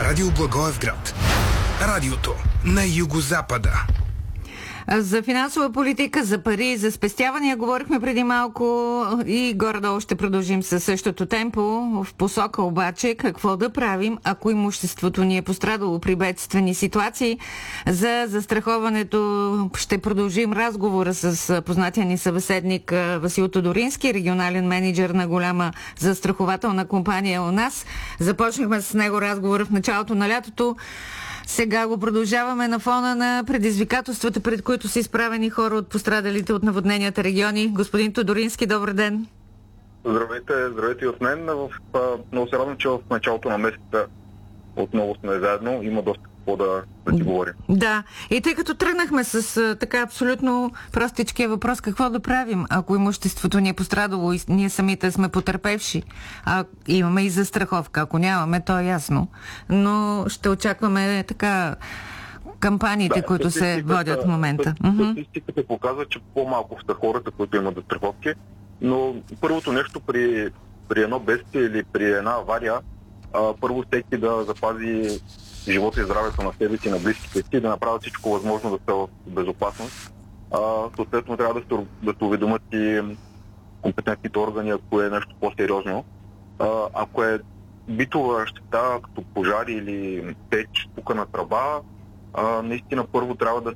Радио Благоевград. Радиото на югозапада. За финансова политика, за пари, за спестявания говорихме преди малко и горе-долу ще продължим със същото темпо. В посока обаче какво да правим, ако имуществото ни е пострадало при бедствени ситуации. За застраховането ще продължим разговора с познатия ни събеседник Васил Тодорински, регионален менеджер на голяма застрахователна компания у нас. Започнахме с него разговора в началото на лятото. Сега го продължаваме на фона на предизвикателствата, пред които са изправени хора от пострадалите от наводненията региони. Господин Тодорински, добър ден! Здравейте и от мен. Много се радвам, че в началото на месеца отново сме заедно. Има доста какво да си говорим. Да, и тъй като тръгнахме с така абсолютно простичкия въпрос, какво да правим, ако имуществото ни е пострадало и ние самите сме потърпевши? Имаме и застраховка. Ако нямаме, то е ясно. Но ще очакваме така кампаниите, които се водят в момента. Статистиката показва, че по-малко са хората, които имат застраховки, но първото нещо при едно бедствие или при една авария, първо всеки да запази живота и здравето на себе си и на близките си, да направят всичко възможно да са в безопасност. Съответно трябва да се уведомят и компетентните органи, ако е нещо по-сериозно. Ако е битова щета, като пожари или теч, пукана тръба, наистина първо трябва да